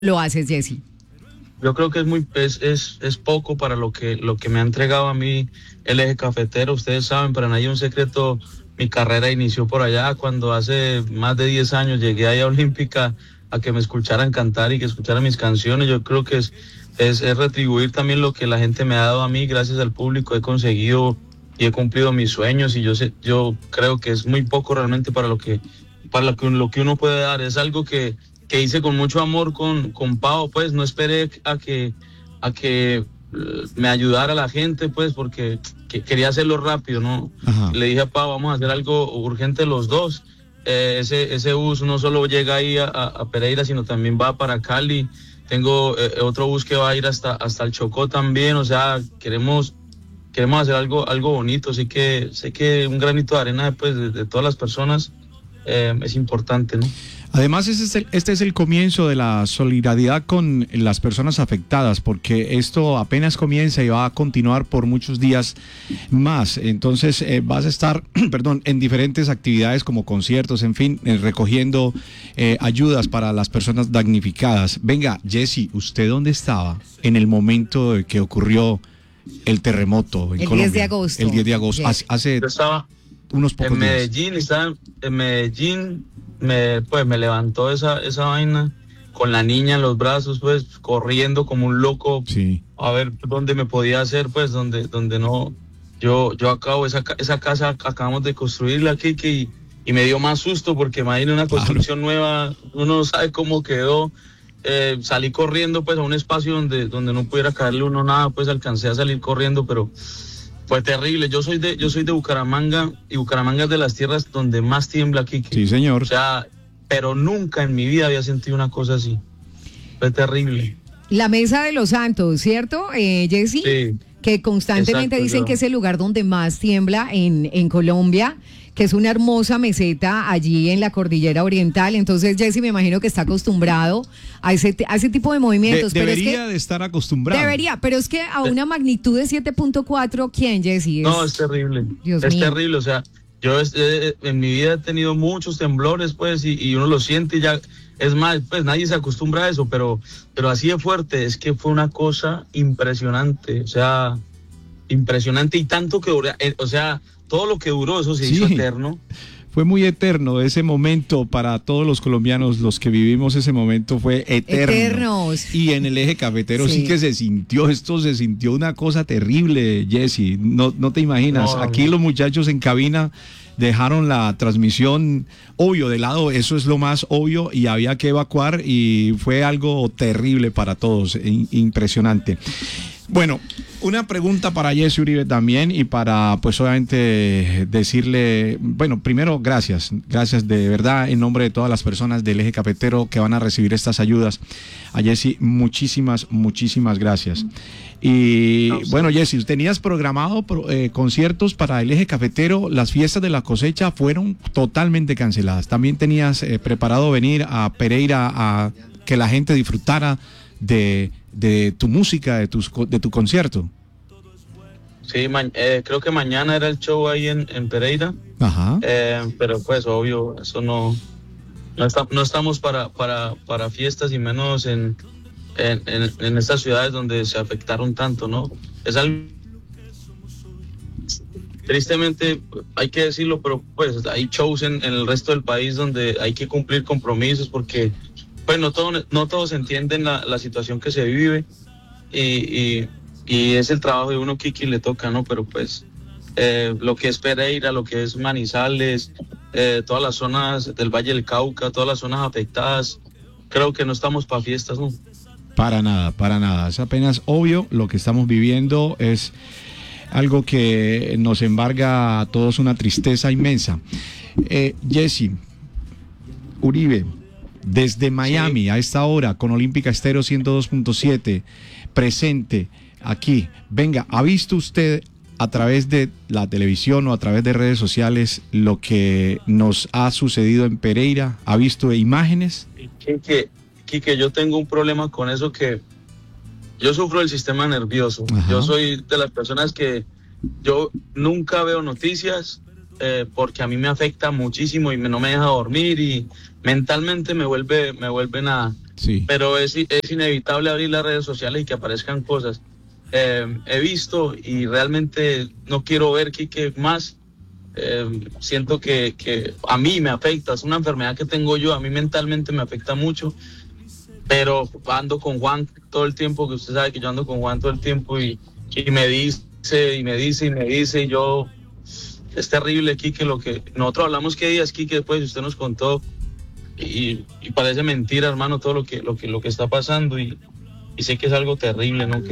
lo haces, Jesse? Yo creo que es poco para lo que me ha entregado a mí el Eje Cafetero. Ustedes saben, para nadie es un secreto, mi carrera inició por allá cuando hace más de 10 años llegué allá a Olímpica a que me escucharan cantar y que escucharan mis canciones. Yo creo que es retribuir también lo que la gente me ha dado a mí. Gracias al público he conseguido y he cumplido mis sueños, y yo creo que es muy poco realmente para lo que uno puede dar. Es algo que hice con mucho amor con Pau, pues no esperé a que me ayudara la gente, pues porque quería hacerlo rápido, ¿no? Ajá. Le dije a Pau, vamos a hacer algo urgente los dos. Ese bus no solo llega ahí a Pereira, sino también va para Cali. Tengo otro bus que va a ir hasta el Chocó también. O sea, queremos hacer algo bonito. Así que sé que un granito de arena después de todas las personas es importante, ¿no? Además, este es el comienzo de la solidaridad con las personas afectadas, porque esto apenas comienza y va a continuar por muchos días más. Entonces, vas a estar, en diferentes actividades como conciertos, en fin, recogiendo ayudas para las personas damnificadas. Venga, Jesse, ¿usted dónde estaba en el momento que ocurrió el terremoto en Colombia? 10 de agosto. El 10 de agosto, hace Yo estaba unos pocos en Medellín, días. estaba en Medellín. Me levantó esa vaina con la niña en los brazos, pues corriendo como un loco, Sí. a ver dónde me podía hacer, pues donde no. Yo acabo esa casa, acabamos de construirla aquí, y me dio más susto porque imagínate una construcción nueva, uno no sabe cómo quedó. Salí corriendo pues a un espacio donde no pudiera caerle uno nada, pues alcancé a salir corriendo, pero fue terrible. Yo soy de Bucaramanga, y Bucaramanga es de las tierras donde más tiembla aquí. Sí, señor. O sea, pero nunca en mi vida había sentido una cosa así. Fue terrible. La Mesa de los Santos, ¿cierto, Jesse? Sí. Que constantemente Exacto, dicen que es el lugar donde más tiembla en Colombia, que es una hermosa meseta allí en la cordillera oriental. Entonces, Jesse, me imagino que está acostumbrado a ese tipo de movimientos. Debería de estar acostumbrado. Debería, pero es que a una magnitud de 7.4, ¿quién, Jesse? No, es terrible. Dios es mío. terrible, o sea, yo en mi vida he tenido muchos temblores, pues, y uno lo siente y ya. Es más, pues nadie se acostumbra a eso, pero así de fuerte, es que fue una cosa impresionante, o sea, impresionante, y tanto que duró, o sea, todo lo que duró, eso se hizo eterno. Fue muy eterno ese momento para todos los colombianos, los que vivimos ese momento fue eterno. Eternos. Y en el Eje Cafetero sí que se sintió una cosa terrible, Jesse, no te imaginas. No, aquí los muchachos en cabina dejaron la transmisión, obvio, de lado, eso es lo más obvio, y había que evacuar, y fue algo terrible para todos, impresionante. Bueno, una pregunta para Jesse Uribe también, y para, pues obviamente, decirle, bueno, primero, gracias de verdad, en nombre de todas las personas del Eje Cafetero que van a recibir estas ayudas. A Jesse, muchísimas gracias. Y bueno, Jesse, ¿tenías programado conciertos para el Eje Cafetero? Las fiestas de la cosecha fueron totalmente canceladas. ¿También tenías preparado venir a Pereira a que la gente disfrutara de tu música, de tu concierto? Sí, creo que mañana era el show ahí en Pereira. Ajá. Pero pues obvio, eso no estamos para fiestas, y menos en estas ciudades donde se afectaron tanto, ¿no? Es algo, tristemente hay que decirlo, pero pues hay shows en el resto del país donde hay que cumplir compromisos, porque pues no todos entienden la situación que se vive, y es el trabajo de uno que le toca, ¿no? Pero pues lo que es Pereira, lo que es Manizales, todas las zonas del Valle del Cauca, todas las zonas afectadas, creo que no estamos para fiestas, ¿no? Para nada, es apenas obvio. Lo que estamos viviendo es algo que nos embarga a todos una tristeza inmensa. Jesse Uribe, desde Miami, a esta hora, con Olímpica Estéreo 102.7, presente aquí. Venga, ¿ha visto usted a través de la televisión o a través de redes sociales lo que nos ha sucedido en Pereira? ¿Ha visto imágenes? Quique, yo tengo un problema con eso, que yo sufro del sistema nervioso. Ajá. Yo soy de las personas que yo nunca veo noticias, porque a mí me afecta muchísimo y no me deja dormir, y mentalmente me vuelven a Sí. pero es inevitable abrir las redes sociales y que aparezcan cosas. He visto y realmente no quiero ver, Quique, más. Siento que a mí me afecta, es una enfermedad que tengo yo, a mí mentalmente me afecta mucho, pero ando con Juan todo el tiempo, que usted sabe que yo ando con Juan todo el tiempo y me dice, y yo, es terrible, Quique, lo que nosotros hablamos qué días, Quique, después usted nos contó, y parece mentira, hermano, todo lo que está pasando, y sé que es algo terrible, ¿no?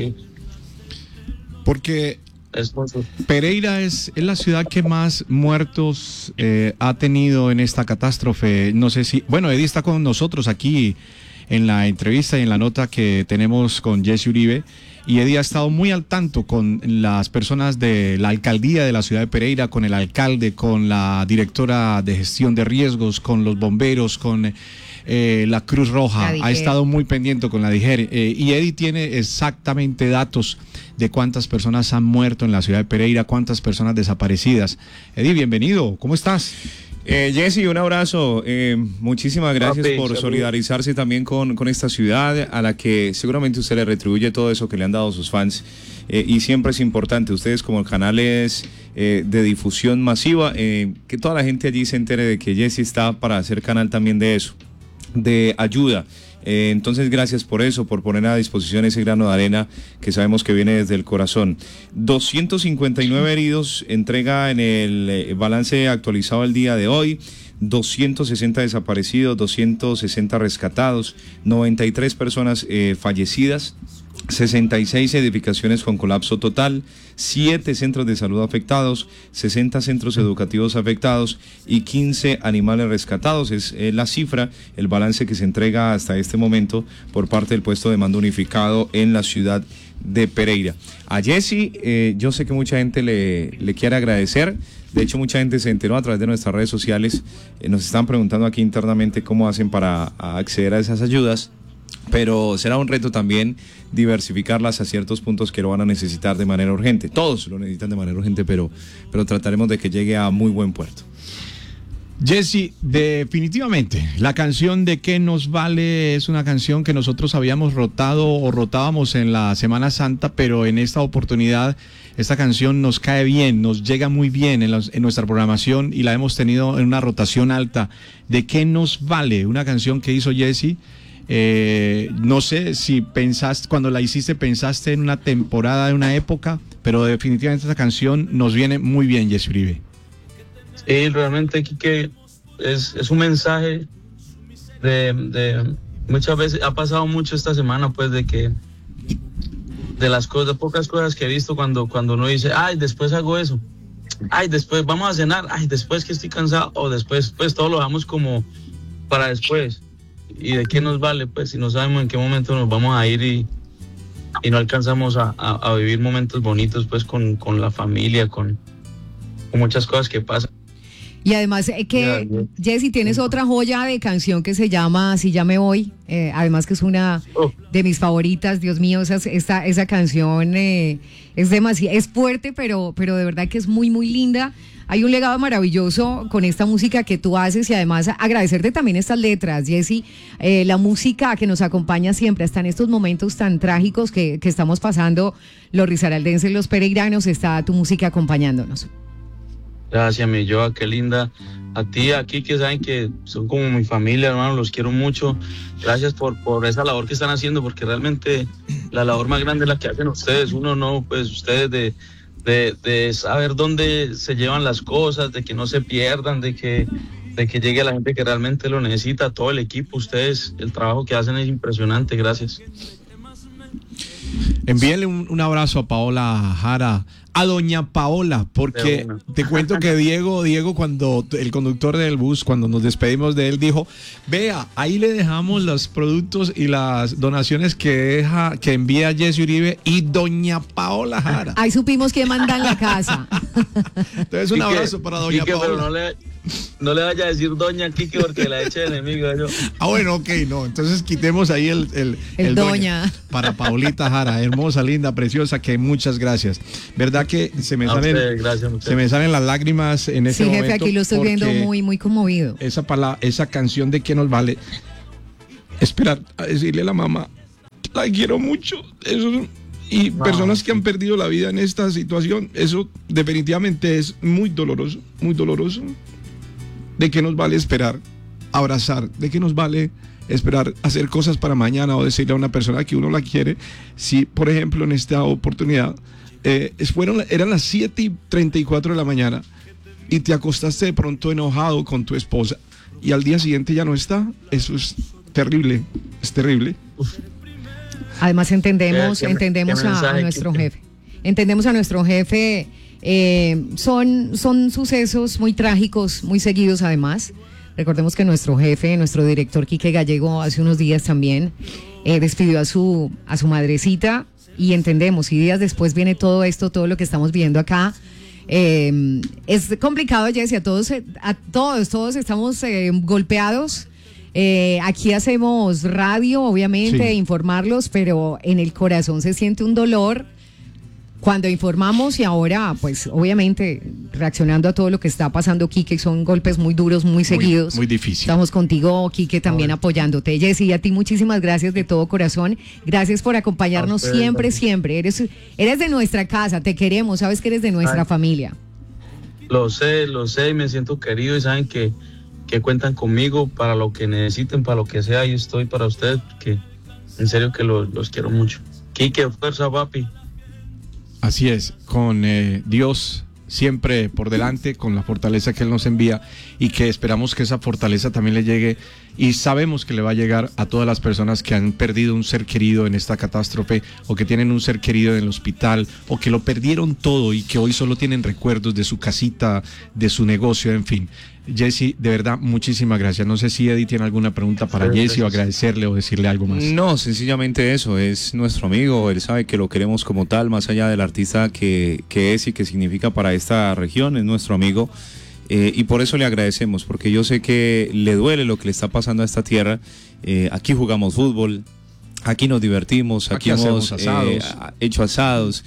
Porque Pereira es la ciudad que más muertos ha tenido en esta catástrofe. No sé si, bueno, Eddie está con nosotros aquí en la entrevista y en la nota que tenemos con Jesse Uribe, y Eddie ha estado muy al tanto con las personas de la alcaldía de la ciudad de Pereira, con el alcalde, con la directora de gestión de riesgos, con los bomberos, con la Cruz Roja. Ha estado muy pendiente con la DIGER, y Eddie tiene exactamente datos de cuántas personas han muerto en la ciudad de Pereira, cuántas personas desaparecidas. Eddie, bienvenido, ¿cómo estás? Jesse, un abrazo. Muchísimas gracias por solidarizarse también con esta ciudad, a la que seguramente usted le retribuye todo eso que le han dado sus fans. Y siempre es importante, ustedes como canales de difusión masiva, que toda la gente allí se entere de que Jesse está para hacer canal también de eso, de ayuda. Entonces, gracias por eso, por poner a disposición ese grano de arena que sabemos que viene desde el corazón. 259 heridos entrega en el balance actualizado el día de hoy, 260 desaparecidos, 260 rescatados, 93 personas fallecidas, 66 edificaciones con colapso total, 7 centros de salud afectados, 60 centros educativos afectados y 15 animales rescatados. Es la cifra, el balance que se entrega hasta este momento por parte del puesto de mando unificado en la ciudad de Pereira. A Jesse, yo sé que mucha gente le quiere agradecer. De hecho, mucha gente se enteró a través de nuestras redes sociales. Nos están preguntando aquí internamente cómo hacen para acceder a esas ayudas. Pero será un reto también diversificarlas a ciertos puntos que lo van a necesitar de manera urgente. Todos lo necesitan de manera urgente, pero trataremos de que llegue a muy buen puerto. Jesse, definitivamente, la canción de ¿Qué nos vale? Es una canción que nosotros habíamos rotábamos en la Semana Santa, pero en esta oportunidad esta canción nos cae bien, nos llega muy bien en nuestra programación y la hemos tenido en una rotación alta. ¿De qué nos vale? Una canción que hizo Jesse. No sé si cuando la hiciste pensaste en una temporada, de una época, pero definitivamente esta canción nos viene muy bien, Jesse Uribe. Sí, realmente, Quique, es un mensaje de muchas veces, ha pasado mucho esta semana, pues, de las pocas cosas que he visto cuando uno dice, ay, después hago eso, ay, después vamos a cenar, ay, después que estoy cansado, o después, pues, todo lo dejamos como para después. ¿Y de qué nos vale, pues, si no sabemos en qué momento nos vamos a ir y no alcanzamos a vivir momentos bonitos, pues, con la familia, con muchas cosas que pasan? Y además Jesse, tienes otra joya de canción que se llama Así ya me voy, además que es una de mis favoritas. Dios mío, esa canción es demasiado, es fuerte, pero de verdad que es muy, muy linda. Hay un legado maravilloso con esta música que tú haces, y además agradecerte también estas letras, Jesse, la música que nos acompaña siempre, hasta en estos momentos tan trágicos que estamos pasando los risaraldenses, los pereiranos, está tu música acompañándonos. Gracias, mi Joa, qué linda. A ti, aquí, que saben que son como mi familia, hermano, los quiero mucho. Gracias por esa labor que están haciendo, porque realmente la labor más grande es la que hacen ustedes. Uno no, pues ustedes de saber dónde se llevan las cosas, de que no se pierdan, de que llegue a la gente que realmente lo necesita, todo el equipo, ustedes, el trabajo que hacen es impresionante. Gracias. Envíenle un abrazo a Paola Jara, a doña Paola, porque te cuento que Diego, cuando el conductor del bus, cuando nos despedimos de él, dijo, vea, ahí le dejamos los productos y las donaciones que envía Jesse Uribe y doña Paola Jara. Ahí supimos que manda en la casa. Entonces un abrazo para doña Paola. Pero no le vaya a decir doña Quique, porque la echa de enemigo. Bueno, ok, no, entonces quitemos ahí el doña para Paulita Jara, hermosa, linda, preciosa, que muchas gracias. ¿Verdad que se me salen las lágrimas en ese momento? Sí, jefe, aquí lo estoy viendo muy, muy conmovido. Esa canción de ¿Qué nos vale? esperar a decirle a la mamá, la quiero mucho. Eso, y personas que han perdido la vida en esta situación, eso definitivamente es muy doloroso, muy doloroso. ¿De qué nos vale esperar, abrazar? ¿De qué nos vale esperar hacer cosas para mañana o decirle a una persona que uno la quiere? Si, por ejemplo, en esta oportunidad, eran las 7:34 de la mañana y te acostaste de pronto enojado con tu esposa y al día siguiente ya no está, eso es terrible, es terrible. Además entendemos a nuestro jefe. Entendemos a nuestro jefe. Son sucesos muy trágicos, muy seguidos además. Recordemos que nuestro jefe, nuestro director Quique Gallego, hace unos días también despidió a su madrecita, y entendemos, y días después viene todo esto, todo lo que estamos viendo acá. Es complicado, Jessy, todos estamos golpeados. Aquí hacemos radio, obviamente, informarlos, pero en el corazón se siente un dolor cuando informamos, y ahora, pues, obviamente, reaccionando a todo lo que está pasando, Quique, son golpes muy duros, muy seguidos. Muy difícil. Estamos contigo, Quique, también apoyándote. Jessy, a ti muchísimas gracias de todo corazón. Gracias por acompañarnos siempre, siempre. Eres de nuestra casa, te queremos, sabes que eres de nuestra familia. Lo sé, y me siento querido, y saben que cuentan conmigo para lo que necesiten, para lo que sea. Yo estoy para ustedes, que en serio que los quiero mucho. Quique, fuerza, papi. Así es, con Dios siempre por delante, con la fortaleza que Él nos envía, y que esperamos que esa fortaleza también le llegue, y sabemos que le va a llegar a todas las personas que han perdido un ser querido en esta catástrofe, o que tienen un ser querido en el hospital, o que lo perdieron todo y que hoy solo tienen recuerdos de su casita, de su negocio, en fin. Jessy, de verdad, muchísimas gracias. No sé si Eddie tiene alguna pregunta para Jessy, o agradecerle o decirle algo más. No, sencillamente eso, es nuestro amigo, él sabe que lo queremos como tal, más allá del artista que es y que significa para esta región, es nuestro amigo, y por eso le agradecemos, porque yo sé que le duele lo que le está pasando a esta tierra. Aquí jugamos fútbol, aquí nos divertimos, aquí hemos hecho asados.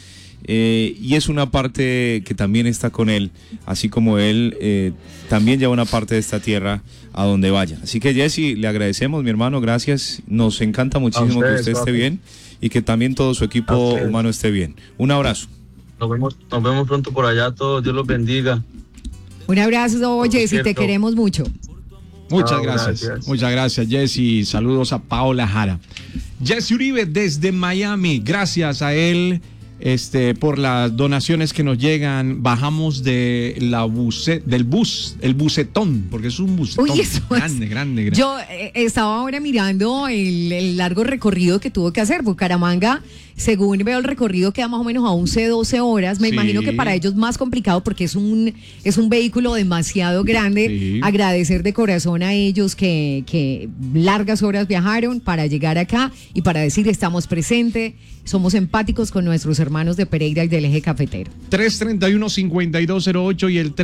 Y es una parte que también está con él, así como él también lleva una parte de esta tierra a donde vaya. Así que Jessy, le agradecemos, mi hermano, gracias. Nos encanta muchísimo que usted esté bien y que también todo su equipo humano esté bien. Un abrazo. Nos vemos pronto por allá todos, Dios los bendiga. Un abrazo, Jessy, te queremos mucho. Muchas gracias, Jessy. Saludos a Paola Jara. Jessy Uribe desde Miami, gracias a él por las donaciones que nos llegan. Bajamos de el bucetón, porque es un bucetón. Uy, eso grande. Yo estaba ahora mirando el largo recorrido que tuvo que hacer. Bucaramanga, según veo el recorrido, queda más o menos a 11-12 horas. Me imagino que para ellos más complicado, porque es un vehículo demasiado grande. Sí. Agradecer de corazón a ellos que largas horas viajaron para llegar acá y para decir estamos presentes, somos empáticos con nuestros hermanos de Pereira y del eje cafetero. 331-5208 y el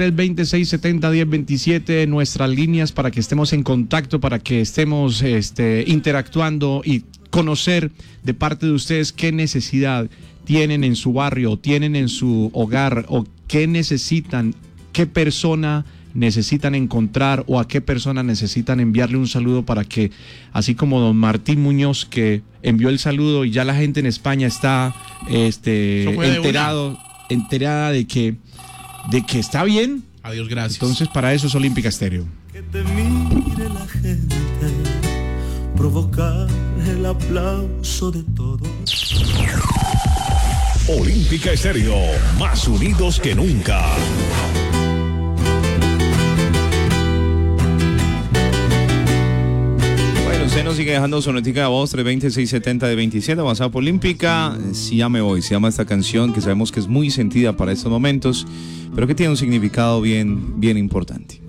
326-70-1027, nuestras líneas para que estemos en contacto, para que estemos interactuando y conocer de parte de ustedes qué necesidad tienen en su barrio, tienen en su hogar, o qué necesitan, qué persona necesitan encontrar, o a qué persona necesitan enviarle un saludo, para que, así como don Martín Muñoz, que envió el saludo y ya la gente en España está enterada de que está bien. Adiós, gracias. Entonces, para eso es Olímpica Estéreo. Que te mire la gente, provocar el aplauso de todos. Olímpica Estéreo, más unidos que nunca. Usted nos sigue dejando su notica de voz 320-670-27, WhatsApp Olímpica. Si ya me voy, se llama esta canción, que sabemos que es muy sentida para estos momentos, pero que tiene un significado bien importante.